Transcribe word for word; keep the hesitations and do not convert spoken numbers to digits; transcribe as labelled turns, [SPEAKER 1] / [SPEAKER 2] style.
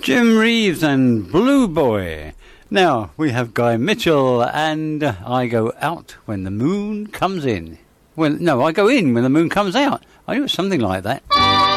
[SPEAKER 1] Jim Reeves and Blue Boy. Now we have Guy Mitchell and I Go Out When the Moon Comes In. Well, no, I go in when the moon comes out. I knew it was something like that.